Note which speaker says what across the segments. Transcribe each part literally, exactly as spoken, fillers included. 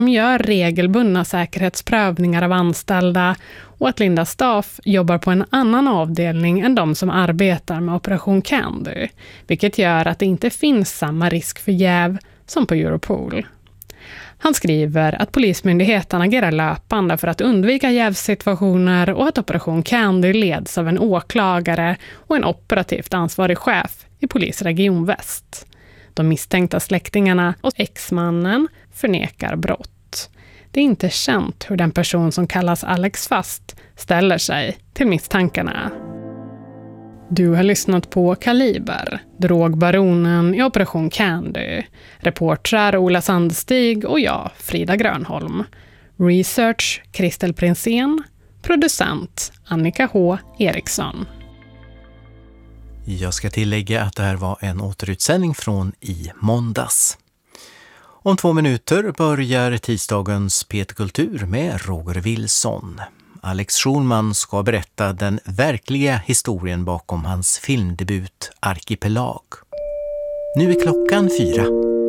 Speaker 1: De gör regelbundna säkerhetsprövningar av anställda och att Linda Staff jobbar på en annan avdelning än de som arbetar med Operation Candy, vilket gör att det inte finns samma risk för jäv som på Europol. Han skriver att polismyndigheten agerar löpande för att undvika jävsituationer och att Operation Candy leds av en åklagare och en operativt ansvarig chef i polisregion Väst. De misstänkta släktingarna och exmannen förnekar brott. Det är inte känt hur den person som kallas Alex Fast ställer sig till misstankarna. Du har lyssnat på Kaliber, drogbaronen i Operation Candy. Reportrar Ola Sandstig och jag, Frida Grönholm. Research Kristel Prinsén. Producent Annika H. Eriksson.
Speaker 2: Jag ska tillägga att det här var en återutsändning från i måndags. Om två minuter börjar tisdagens P ett Kultur med Roger Wilson. Alex Schulman ska berätta den verkliga historien bakom hans filmdebut Arkipelag. Nu är klockan fyra.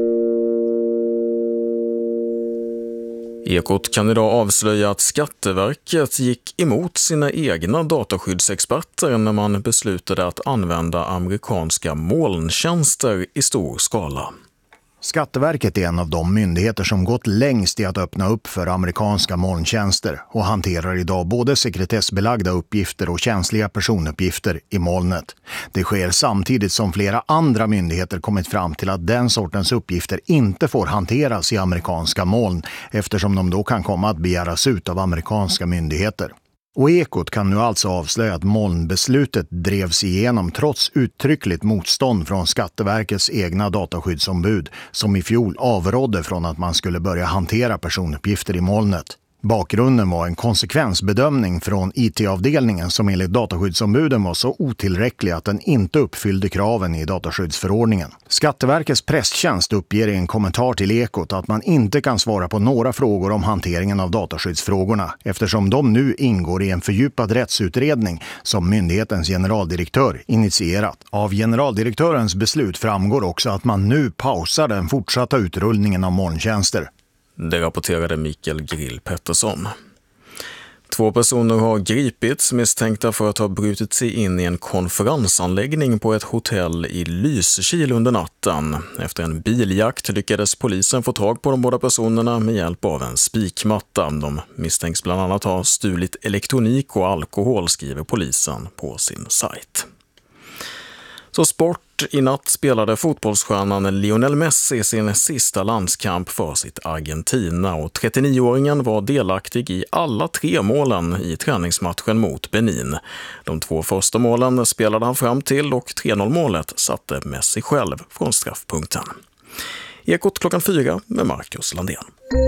Speaker 3: Ekot kan idag avslöja att Skatteverket gick emot sina egna dataskyddsexperter när man beslutade att använda amerikanska molntjänster i stor skala.
Speaker 4: Skatteverket är en av de myndigheter som gått längst i att öppna upp för amerikanska molntjänster och hanterar idag både sekretessbelagda uppgifter och känsliga personuppgifter i molnet. Det sker samtidigt som flera andra myndigheter kommit fram till att den sortens uppgifter inte får hanteras i amerikanska moln eftersom de då kan komma att begäras ut av amerikanska myndigheter. Och Ekot kan nu alltså avslöja att molnbeslutet drevs igenom trots uttryckligt motstånd från Skatteverkets egna dataskyddsombud som i fjol avrådde från att man skulle börja hantera personuppgifter i molnet. Bakgrunden var en konsekvensbedömning från I T-avdelningen som enligt dataskyddsombuden var så otillräcklig att den inte uppfyllde kraven i dataskyddsförordningen. Skatteverkets presstjänst uppger i en kommentar till Ekot att man inte kan svara på några frågor om hanteringen av dataskyddsfrågorna eftersom de nu ingår i en fördjupad rättsutredning som myndighetens generaldirektör initierat. Av generaldirektörens beslut framgår också att man nu pausar den fortsatta utrullningen av molntjänster.
Speaker 3: Det rapporterade Mikael Grill Pettersson. Två personer har gripits misstänkta för att ha brutit sig in i en konferensanläggning på ett hotell i Lysekil under natten. Efter en biljakt lyckades polisen få tag på de båda personerna med hjälp av en spikmatta. De misstänks bland annat ha stulit elektronik och alkohol, skriver polisen på sin sajt. Så sport. I natt spelade fotbollsstjärnan Lionel Messi sin sista landskamp för sitt Argentina och trettionioåringen var delaktig i alla tre målen i träningsmatchen mot Benin. De två första målen spelade han fram till och tre noll-målet satte Messi själv från straffpunkten. Ekot klockan fyra med Marcus Landén.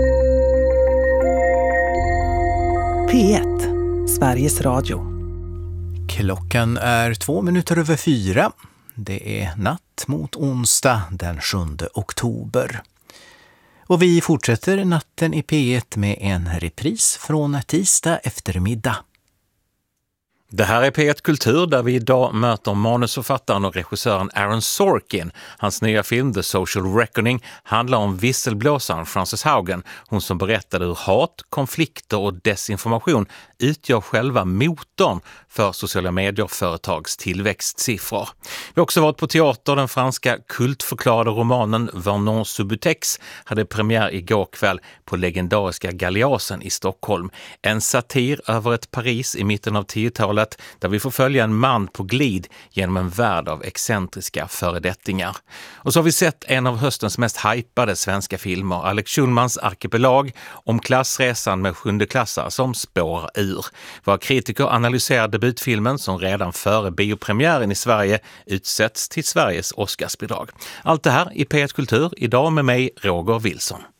Speaker 5: P ett, Sveriges Radio.
Speaker 2: Klockan är två minuter över fyra. Det är natt mot onsdag den sjunde oktober. Och vi fortsätter natten i P ett med en repris från tisdag eftermiddag.
Speaker 6: Det här är P ett Kultur där vi idag möter manusförfattaren och regissören Aaron Sorkin. Hans nya film The Social Reckoning handlar om visselblåsaren Frances Haugen, hon som berättade hur hat, konflikter och desinformation utgör själva motorn för sociala medier-företags tillväxtsiffror. Vi har också varit på teater. Den franska kultförklarade romanen Vernon Subutex hade premiär igår kväll på legendariska Galeasen i Stockholm. En satir över ett Paris i mitten av tiotalet där vi får följa en man på glid genom en värld av excentriska föredettingar. Och så har vi sett en av höstens mest hypade svenska filmer, Alex Schulmans Arkipelag, om klassresan med sjundeklassare som spårar ur. Våra kritiker analyserar debutfilmen som redan före biopremiären i Sverige utsätts till Sveriges Oscarsbidrag. Allt det här i P ett Kultur, idag med mig Roger Wilson.